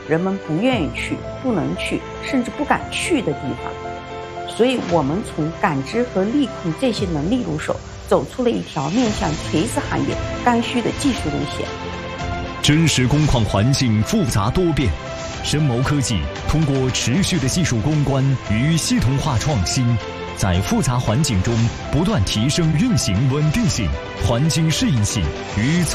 人们不愿意去、不能去，甚至不敢去的地方。所以我们从感知和利控这些能力入手，走出了一条面向垂直行业刚需的技术路线。 真实工矿环境复杂多变，深谋科技通过持续的技术攻关与系统化创新，在复杂环境中不断提升运行稳定性、环境适应性与